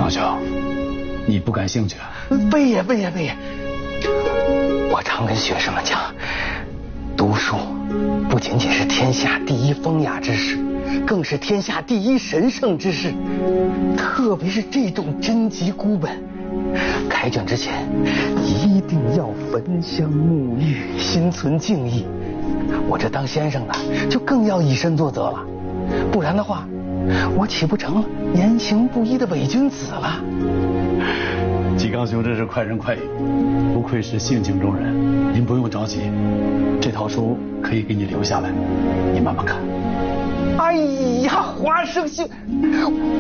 张兄，你不感兴趣啊？ 非也。我常跟学生们讲，读书不仅仅是天下第一风雅之事，更是天下第一神圣之事。特别是这种珍籍孤本，开卷之前一定要焚香沐浴，心存敬意。我这当先生的就更要以身作则了，不然的话，我岂不成了言行不一的伪君子了？ 纪刚兄真是快人快语，不愧是性情中人。您不用着急，这套书可以给你留下来，你慢慢看。 哎呀，华生兄，